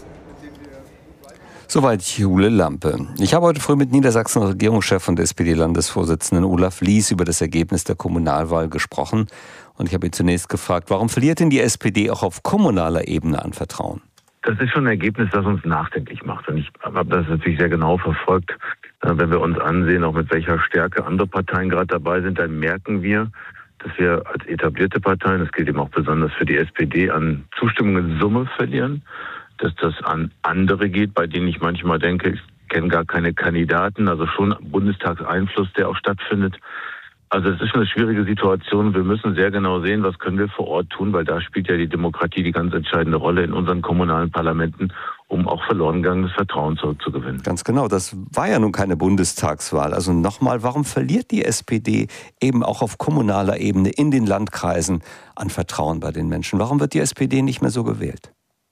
Soweit Jule Lampe. Ich habe heute früh mit Niedersachsen-Regierungschef und S P D-Landesvorsitzenden Olaf Lies über das Ergebnis der Kommunalwahl gesprochen. Und ich habe ihn zunächst gefragt, warum verliert denn die S P D auch auf kommunaler Ebene an Vertrauen? Das ist schon ein Ergebnis, das uns nachdenklich macht. Und ich habe das natürlich sehr genau verfolgt. Wenn wir uns ansehen, auch mit welcher Stärke andere Parteien gerade dabei sind, dann merken wir, dass wir als etablierte Parteien, das gilt eben auch besonders für die S P D, an Zustimmung in Summe verlieren. Dass das an andere geht, bei denen ich manchmal denke, ich kenne gar keine Kandidaten, also schon Bundestagseinfluss, der auch stattfindet. Also es ist schon eine schwierige Situation. Wir müssen sehr genau sehen, was können wir vor Ort tun, weil da spielt ja die Demokratie die ganz entscheidende Rolle in unseren kommunalen Parlamenten, um auch verloren gegangenes Vertrauen zurückzugewinnen. Ganz genau, das war ja nun keine Bundestagswahl. Also nochmal, warum verliert die S P D eben auch auf kommunaler Ebene in den Landkreisen an Vertrauen bei den Menschen? Warum wird die S P D nicht mehr so gewählt?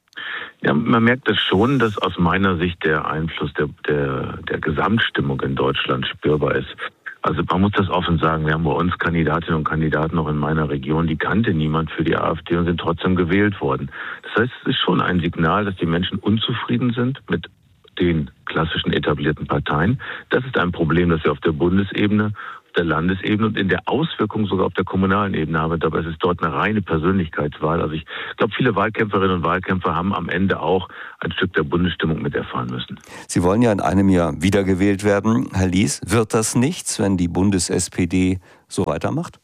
Ja, man merkt das schon, dass aus meiner Sicht der Einfluss der, der, der Gesamtstimmung in Deutschland spürbar ist. Also man muss das offen sagen, wir haben bei uns Kandidatinnen und Kandidaten auch in meiner Region, die kannte niemand für die AfD und sind trotzdem gewählt worden. Das heißt, es ist schon ein Signal, dass die Menschen unzufrieden sind mit den klassischen etablierten Parteien. Das ist ein Problem, das wir auf der Bundesebene, auf der Landesebene und in der Auswirkung sogar auf der kommunalen Ebene haben. Dabei ist es dort eine reine Persönlichkeitswahl. Also ich glaube, viele Wahlkämpferinnen und Wahlkämpfer haben am Ende auch ein Stück der Bundesstimmung mit erfahren müssen. Sie wollen ja in einem Jahr wiedergewählt werden, Herr Lies. Wird das nichts, wenn die Bundes-S P D so weitermacht?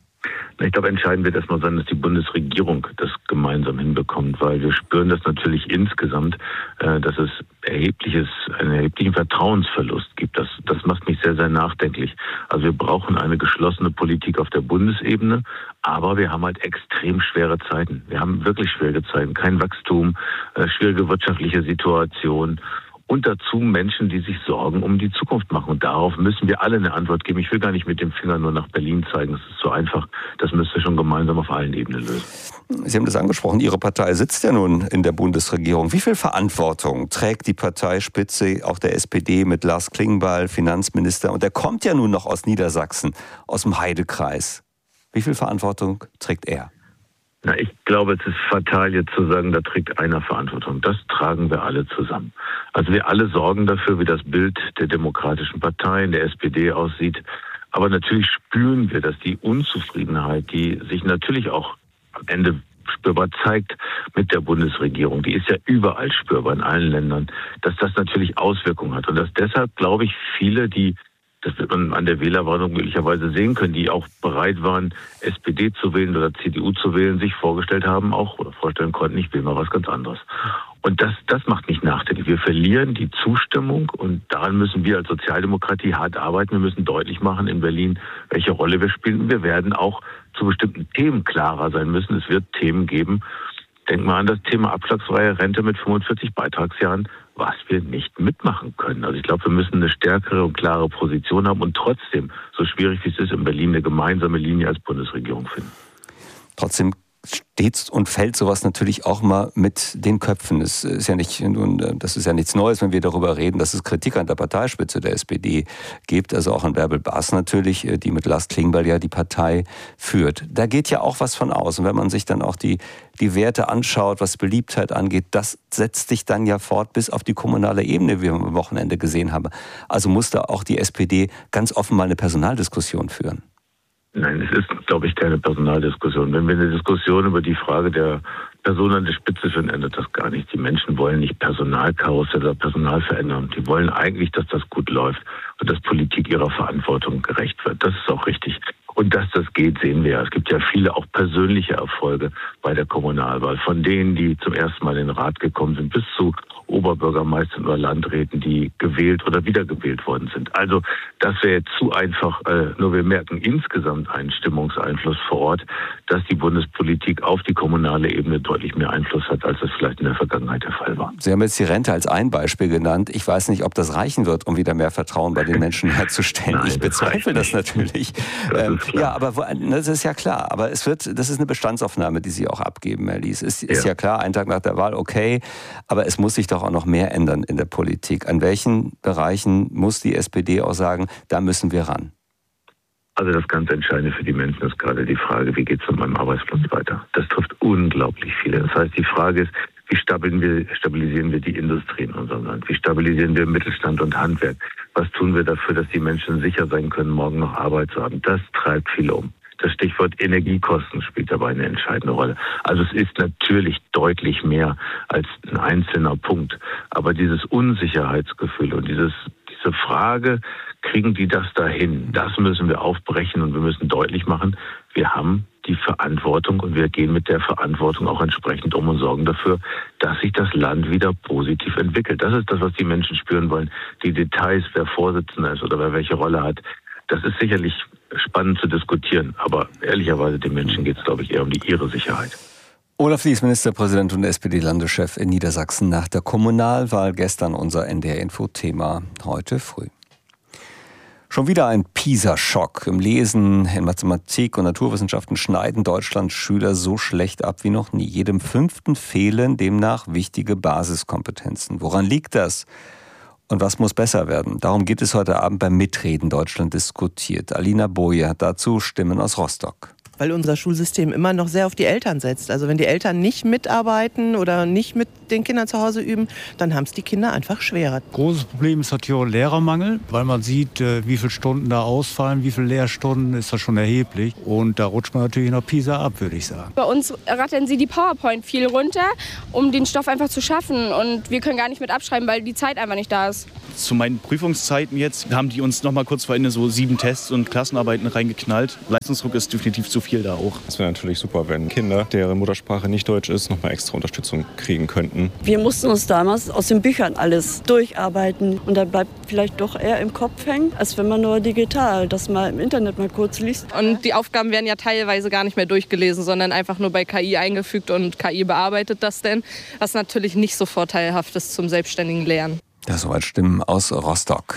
Ich glaube, entscheidend wird erstmal sein, dass die Bundesregierung das gemeinsam hinbekommt, weil wir spüren das natürlich insgesamt, dass es erhebliches, einen erheblichen Vertrauensverlust gibt. Das, das macht mich sehr, sehr nachdenklich. Also wir brauchen eine geschlossene Politik auf der Bundesebene, aber wir haben halt extrem schwere Zeiten. Wir haben wirklich schwierige Zeiten, kein Wachstum, schwierige wirtschaftliche Situation. Und dazu Menschen, die sich Sorgen um die Zukunft machen. Und darauf müssen wir alle eine Antwort geben. Ich will gar nicht mit dem Finger nur nach Berlin zeigen. Das ist so einfach. Das müsste wir schon gemeinsam auf allen Ebenen lösen. Sie haben das angesprochen. Ihre Partei sitzt ja nun in der Bundesregierung. Wie viel Verantwortung trägt die Parteispitze, auch der S P D, mit Lars Klingbeil, Finanzminister? Und der kommt ja nun noch aus Niedersachsen, aus dem Heidekreis. Wie viel Verantwortung trägt er? Na, ich glaube, es ist fatal, jetzt zu sagen, da trägt einer Verantwortung. Das tragen wir alle zusammen. Also wir alle sorgen dafür, wie das Bild der demokratischen Parteien, der S P D aussieht. Aber natürlich spüren wir, dass die Unzufriedenheit, die sich natürlich auch am Ende spürbar zeigt mit der Bundesregierung, die ist ja überall spürbar in allen Ländern, dass das natürlich Auswirkungen hat. Und dass deshalb, glaube ich, viele, die das wird man an der Wählerwarnung möglicherweise sehen können, die auch bereit waren, S P D zu wählen oder C D U zu wählen, sich vorgestellt haben auch oder vorstellen konnten, ich will mal was ganz anderes. Und das, das macht mich nachdenklich. Wir verlieren die Zustimmung und daran müssen wir als Sozialdemokratie hart arbeiten. Wir müssen deutlich machen in Berlin, welche Rolle wir spielen. Und wir werden auch zu bestimmten Themen klarer sein müssen. Es wird Themen geben. Denk mal an das Thema abschlagsfreie Rente mit fünfundvierzig Beitragsjahren, was wir nicht mitmachen können. Also ich glaube, wir müssen eine stärkere und klare Position haben und trotzdem, so schwierig wie es ist, in Berlin eine gemeinsame Linie als Bundesregierung finden. Trotzdem steht und fällt sowas natürlich auch mal mit den Köpfen. Es ist ja nicht, das ist ja nichts Neues, wenn wir darüber reden, dass es Kritik an der Parteispitze der S P D gibt, also auch an Bärbel Baas natürlich, die mit Lars Klingbeil ja die Partei führt. Da geht ja auch was von aus. Und wenn man sich dann auch die, die Werte anschaut, was Beliebtheit angeht, das setzt sich dann ja fort bis auf die kommunale Ebene, wie wir am Wochenende gesehen haben. Also muss da auch die S P D ganz offen mal eine Personaldiskussion führen. Nein, es ist, glaube ich, keine Personaldiskussion. Wenn wir eine Diskussion über die Frage der Person an der Spitze führen, ändert das gar nichts. Die Menschen wollen nicht Personalkarussell oder Personalveränderung. Die wollen eigentlich, dass das gut läuft und dass Politik ihrer Verantwortung gerecht wird. Das ist auch richtig. Und dass das geht, sehen wir ja. Es gibt ja viele auch persönliche Erfolge bei der Kommunalwahl. Von denen, die zum ersten Mal in den Rat gekommen sind, bis zu Oberbürgermeistern oder Landräten, die gewählt oder wiedergewählt worden sind. Also das wäre jetzt zu einfach. Äh, nur wir merken insgesamt einen Stimmungseinfluss vor Ort, dass die Bundespolitik auf die kommunale Ebene deutlich mehr Einfluss hat, als das vielleicht in der Vergangenheit der Fall war. Sie haben jetzt die Rente als ein Beispiel genannt. Ich weiß nicht, ob das reichen wird, um wieder mehr Vertrauen bei den Menschen herzustellen. Nein, ich bezweifle das, das natürlich. Das ähm, ja, aber das ist ja klar. Aber es wird, das ist eine Bestandsaufnahme, die Sie auch abgeben, Herr Lies. Es ist ja. ja klar, einen Tag nach der Wahl, okay, aber es muss sich doch auch noch mehr ändern in der Politik. An welchen Bereichen muss die S P D auch sagen, da müssen wir ran? Also das ganz Entscheidende für die Menschen ist gerade die Frage, wie geht es mit meinem Arbeitsplatz weiter? Das trifft unglaublich viele. Das heißt, die Frage ist, wie stabilisieren wir die Industrie in unserem Land? Wie stabilisieren wir Mittelstand und Handwerk? Was tun wir dafür, dass die Menschen sicher sein können, morgen noch Arbeit zu haben? Das treibt viele um. Das Stichwort Energiekosten spielt dabei eine entscheidende Rolle. Also es ist natürlich deutlich mehr als ein einzelner Punkt. Aber dieses Unsicherheitsgefühl und dieses, diese Frage, kriegen die das dahin? Das müssen wir aufbrechen und wir müssen deutlich machen, wir haben die Verantwortung und wir gehen mit der Verantwortung auch entsprechend um und sorgen dafür, dass sich das Land wieder positiv entwickelt. Das ist das, was die Menschen spüren wollen. Die Details, wer Vorsitzender ist oder wer welche Rolle hat, das ist sicherlich spannend zu diskutieren. Aber ehrlicherweise, den Menschen geht es, glaube ich, eher um die ihre Sicherheit. Olaf Lies, Ministerpräsident und S P D-Landeschef in Niedersachsen nach der Kommunalwahl. Gestern unser N D R-Info-Thema heute früh. Schon wieder ein PISA-Schock. Im Lesen, in Mathematik und Naturwissenschaften schneiden Deutschlands Schüler so schlecht ab wie noch nie. Jedem Fünften fehlen demnach wichtige Basiskompetenzen. Woran liegt das? Und was muss besser werden? Darum geht es heute Abend beim Mitreden Deutschland diskutiert. Alina Boje hat dazu Stimmen aus Rostock. Weil unser Schulsystem immer noch sehr auf die Eltern setzt. Also wenn die Eltern nicht mitarbeiten oder nicht mit den Kindern zu Hause üben, dann haben es die Kinder einfach schwerer. Großes Problem ist natürlich auch Lehrermangel, weil man sieht, wie viele Stunden da ausfallen, wie viele Lehrstunden, ist das schon erheblich. Und da rutscht man natürlich noch PISA ab, würde ich sagen. Bei uns rattern sie die PowerPoint viel runter, um den Stoff einfach zu schaffen. Und wir können gar nicht mit abschreiben, weil die Zeit einfach nicht da ist. Zu meinen Prüfungszeiten jetzt haben die uns noch mal kurz vor Ende so sieben Tests und Klassenarbeiten reingeknallt. Leistungsdruck ist definitiv zu viel da auch. Es wäre natürlich super, wenn Kinder, deren Muttersprache nicht Deutsch ist, noch mal extra Unterstützung kriegen könnten. Wir mussten uns damals aus den Büchern alles durcharbeiten und da bleibt vielleicht doch eher im Kopf hängen, als wenn man nur digital das mal im Internet mal kurz liest. Und die Aufgaben werden ja teilweise gar nicht mehr durchgelesen, sondern einfach nur bei K I eingefügt und K I bearbeitet das denn, was natürlich nicht so vorteilhaft ist zum selbstständigen Lernen. Das soweit Stimmen aus Rostock.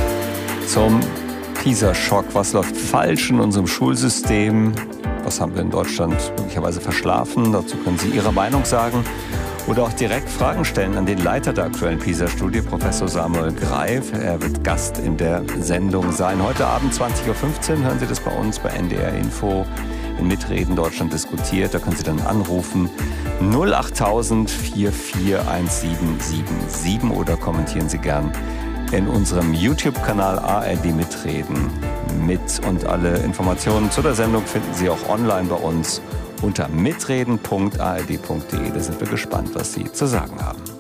Zum PISA-Schock. Was läuft falsch in unserem Schulsystem? Was haben wir in Deutschland möglicherweise verschlafen? Dazu können Sie Ihre Meinung sagen oder auch direkt Fragen stellen an den Leiter der aktuellen PISA-Studie, Professor Samuel Greif. Er wird Gast in der Sendung sein. Heute Abend zwanzig Uhr fünfzehn hören Sie das bei uns bei N D R Info. In Mitreden Deutschland diskutiert. Da können Sie dann anrufen null acht tausend vier vier eins sieben sieben sieben oder kommentieren Sie gern in unserem YouTube-Kanal A R D Mitreden mit. Und alle Informationen zu der Sendung finden Sie auch online bei uns unter mitreden punkt a r d punkt d e. Da sind wir gespannt, was Sie zu sagen haben.